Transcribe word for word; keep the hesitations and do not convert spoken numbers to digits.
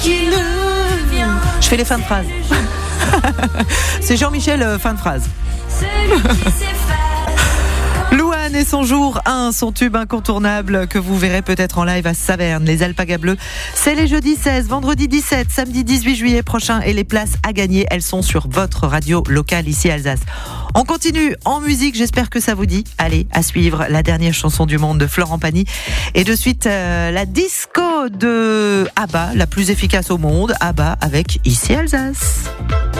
Je fais les fins de phrase. C'est Jean-Michel, euh, fin de phrase. Louane et son jour un, son tube incontournable que vous verrez peut-être en live à Saverne, les Alpagas Bleus. C'est les jeudis seize, vendredi dix-sept, samedi dix-huit juillet prochain et les places à gagner, elles sont sur votre radio locale ici à Alsace. On continue en musique, j'espère que ça vous dit. Allez, à suivre la dernière chanson du monde de Florent Pagny et de suite euh, la disco de ABBA, la plus efficace au monde, ABBA avec Ici Alsace.